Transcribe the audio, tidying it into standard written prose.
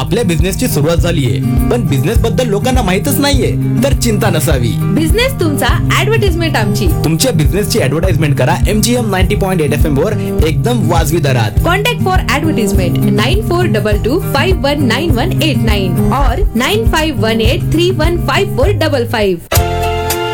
आपल्या बिझनेसची सुरुवात झालीये, पण बिझनेस बद्दल लोकांना माहितच नाहीये, तर चिंता नसावी. बिझनेस तुमचा, ऍडव्हर्टाइजमेंट आमची. तुमच्या बिझनेसची ऍडव्हर्टाइजमेंट करा MGM 90.8 FM वर एकदम वाजवी दरात. Contact for advertisement 9422519189 or 9518315455.